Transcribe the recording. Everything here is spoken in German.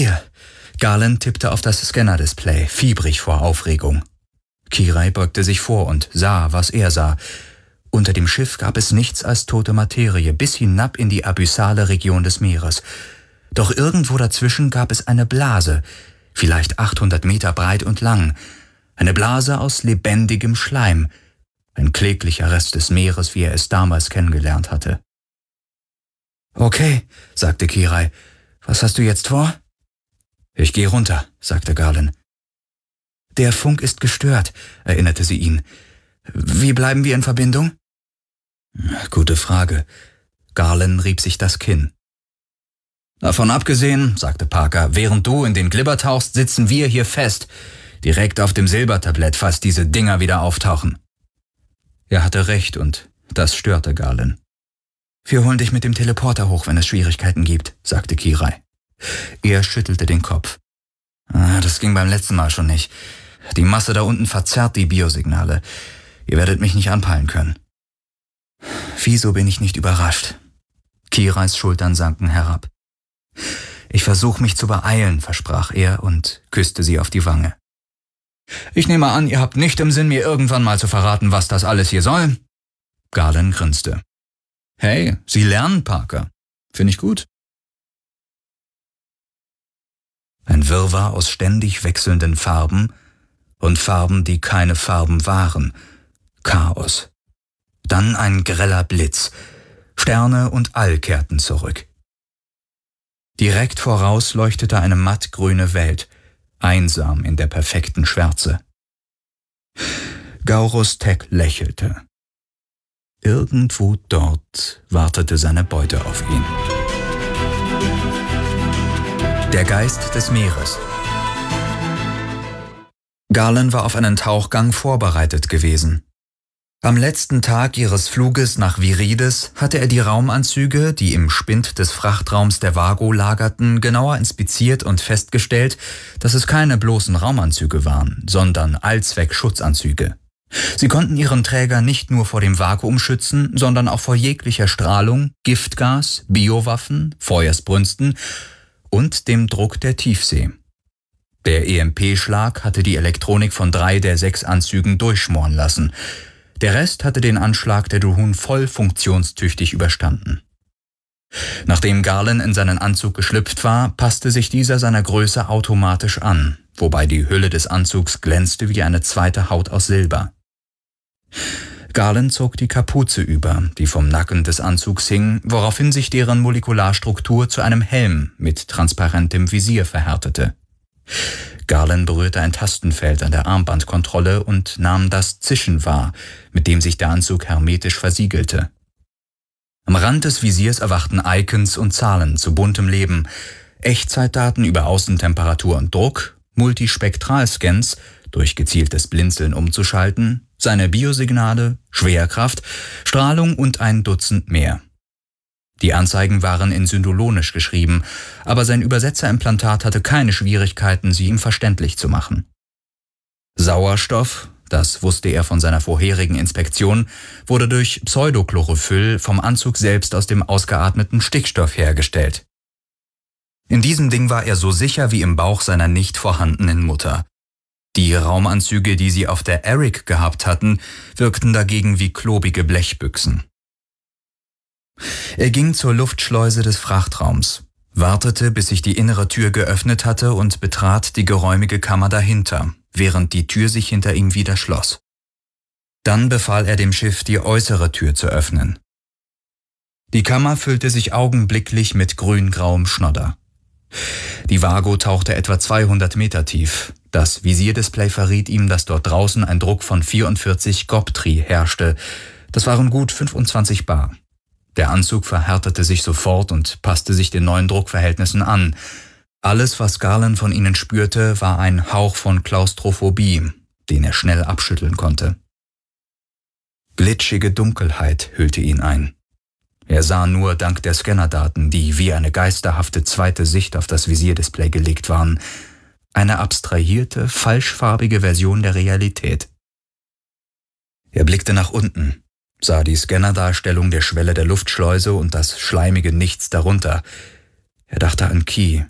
Hier. Garland tippte auf das Scanner-Display, fiebrig vor Aufregung. Kirai beugte sich vor und sah, was er sah. Unter dem Schiff gab es nichts als tote Materie, bis hinab in die abyssale Region des Meeres. Doch irgendwo dazwischen gab es eine Blase, vielleicht 800 Meter breit und lang. Eine Blase aus lebendigem Schleim. Ein kläglicher Rest des Meeres, wie er es damals kennengelernt hatte. »Okay«, sagte Kirai. »Was hast du jetzt vor?« »Ich gehe runter«, sagte Garland. »Der Funk ist gestört«, erinnerte sie ihn. »Wie bleiben wir in Verbindung?« »Gute Frage.« Garland rieb sich das Kinn. »Davon abgesehen«, sagte Parker, »während du in den Glibber tauchst, sitzen wir hier fest, direkt auf dem Silbertablett, falls diese Dinger wieder auftauchen.« Er hatte recht und das störte Garland. »Wir holen dich mit dem Teleporter hoch, wenn es Schwierigkeiten gibt«, sagte Kirai. Er schüttelte den Kopf. »Das ging beim letzten Mal schon nicht. Die Masse da unten verzerrt die Biosignale. Ihr werdet mich nicht anpeilen können.« »Wieso bin ich nicht überrascht?« Kirais Schultern sanken herab. »Ich versuche mich zu beeilen«, versprach er und küsste sie auf die Wange. »Ich nehme an, ihr habt nicht im Sinn, mir irgendwann mal zu verraten, was das alles hier soll?« Garland grinste. »Hey, Sie lernen, Parker. Finde ich gut.« Ein Wirrwarr aus ständig wechselnden Farben und Farben, die keine Farben waren. Chaos. Dann ein greller Blitz. Sterne und All kehrten zurück. Direkt voraus leuchtete eine mattgrüne Welt, einsam in der perfekten Schwärze. Gaurus Tech lächelte. Irgendwo dort wartete seine Beute auf ihn. Der Geist des Meeres. Garland war auf einen Tauchgang vorbereitet gewesen. Am letzten Tag ihres Fluges nach Virides hatte er die Raumanzüge, die im Spind des Frachtraums der Vago lagerten, genauer inspiziert und festgestellt, dass es keine bloßen Raumanzüge waren, sondern Allzweck-Schutzanzüge. Sie konnten ihren Träger nicht nur vor dem Vakuum schützen, sondern auch vor jeglicher Strahlung, Giftgas, Biowaffen, Feuersbrünsten und dem Druck der Tiefsee. Der EMP-Schlag hatte die Elektronik von 3 der 6 Anzügen durchschmoren lassen. Der Rest hatte den Anschlag der Dohun voll funktionstüchtig überstanden. Nachdem Garland in seinen Anzug geschlüpft war, passte sich dieser seiner Größe automatisch an, wobei die Hülle des Anzugs glänzte wie eine zweite Haut aus Silber. Garland zog die Kapuze über, die vom Nacken des Anzugs hing, woraufhin sich deren Molekularstruktur zu einem Helm mit transparentem Visier verhärtete. Garland berührte ein Tastenfeld an der Armbandkontrolle und nahm das Zischen wahr, mit dem sich der Anzug hermetisch versiegelte. Am Rand des Visiers erwachten Icons und Zahlen zu buntem Leben, Echtzeitdaten über Außentemperatur und Druck, Multispektralscans, durch gezieltes Blinzeln umzuschalten, seine Biosignale, Schwerkraft, Strahlung und ein Dutzend mehr. Die Anzeigen waren in Syndolonisch geschrieben, aber sein Übersetzerimplantat hatte keine Schwierigkeiten, sie ihm verständlich zu machen. Sauerstoff, das wusste er von seiner vorherigen Inspektion, wurde durch Pseudochlorophyll vom Anzug selbst aus dem ausgeatmeten Stickstoff hergestellt. In diesem Ding war er so sicher wie im Bauch seiner nicht vorhandenen Mutter. Die Raumanzüge, die sie auf der Eric gehabt hatten, wirkten dagegen wie klobige Blechbüchsen. Er ging zur Luftschleuse des Frachtraums, wartete, bis sich die innere Tür geöffnet hatte und betrat die geräumige Kammer dahinter, während die Tür sich hinter ihm wieder schloss. Dann befahl er dem Schiff, die äußere Tür zu öffnen. Die Kammer füllte sich augenblicklich mit grün-grauem Schnodder. Die Vago tauchte etwa 200 Meter tief. Das Visierdisplay verriet ihm, dass dort draußen ein Druck von 44 Goptri herrschte. Das waren gut 25 bar. Der Anzug verhärtete sich sofort und passte sich den neuen Druckverhältnissen an. Alles, was Garland von ihnen spürte, war ein Hauch von Klaustrophobie, den er schnell abschütteln konnte. Glitschige Dunkelheit hüllte ihn ein. Er sah nur dank der Scannerdaten, die wie eine geisterhafte zweite Sicht auf das Visierdisplay gelegt waren, eine abstrahierte, falschfarbige Version der Realität. Er blickte nach unten, sah die Scannerdarstellung der Schwelle der Luftschleuse und das schleimige Nichts darunter. Er dachte an Ki,